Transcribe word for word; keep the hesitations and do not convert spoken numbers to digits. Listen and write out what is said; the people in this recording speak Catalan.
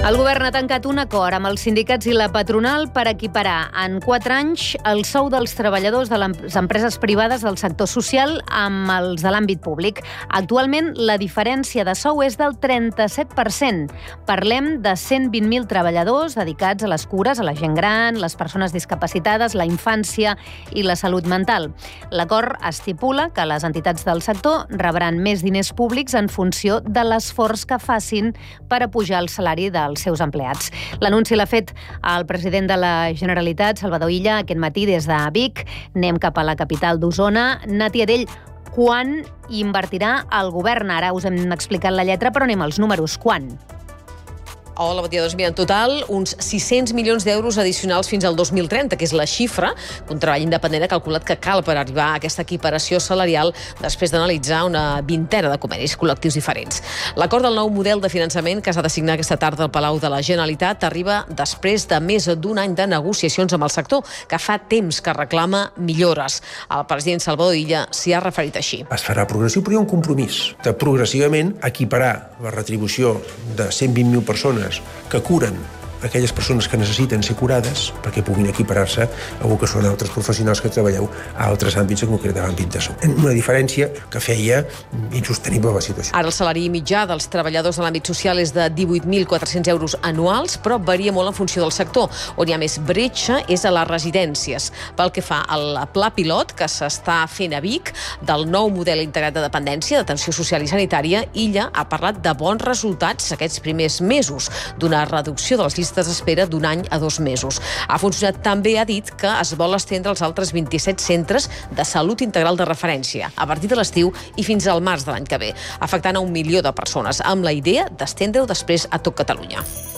El govern ha tancat un acord amb els sindicats i la patronal per equiparar en quatre anys el sou dels treballadors de les empreses privades del sector social amb els de l'àmbit públic. Actualment, la diferència de sou és del trenta-set per cent. Parlem de cent vint mil treballadors dedicats a les cures, a la gent gran, les persones discapacitades, la infància i la salut mental. L'acord estipula que les entitats del sector rebran més diners públics en funció de l'esforç que facin per a pujar el salari dels seus empleats. L'anunci l'ha fet el president de la Generalitat, Salvador Illa, aquest matí des de Vic. Anem cap a la capital d'Osona. Nati Adell, quan invertirà el govern? Ara us hem explicat la lletra, però anem als números. Quan? Hola, bon dia. Doncs mira, en total, uns sis-cents milions d'euros addicionals fins al dos mil trenta, que és la xifra que un treball independent ha calculat que cal per arribar a aquesta equiparació salarial després d'analitzar una vintena de convenis col·lectius diferents. L'acord del nou model de finançament que s'ha de signar aquesta tarda al Palau de la Generalitat arriba després de més d'un any de negociacions amb el sector, que fa temps que reclama millores. El president Salvador Illa s'hi ha referit així. Es farà progressiu, però hi ha un compromís de progressivament equiparar la retribució de cent vint mil persones que curen aquelles persones que necessiten ser curades perquè puguin equiparar-se a el que són altres professionals que treballeu a altres àmbits, en concret a l'àmbit de salut. Una diferència que feia insostenible la situació. Ara el salari mitjà dels treballadors de l'àmbit social és de divuit mil quatre-cents euros anuals, però varia molt en funció del sector. On hi ha més bretxa és a les residències. Pel que fa al pla pilot que s'està fent a Vic del nou model integrat de dependència, d'atenció social i sanitària, Illa ha parlat de bons resultats aquests primers mesos, d'una reducció dels llistes d'espera d'un any a dos mesos. Ha funcionat tan bé, ha dit, que es vol estendre als altres vint-i-set centres de salut integral de referència a partir de l'estiu i fins al març de l'any que ve, afectant a un milió de persones, amb la idea d'estendre-ho després a tot Catalunya.